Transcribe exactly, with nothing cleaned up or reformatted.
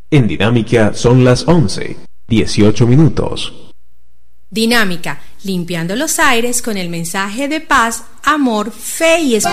En Dinámica son las once, dieciocho minutos. Dinámica, limpiando los aires con el mensaje de paz, amor, fe y esperanza.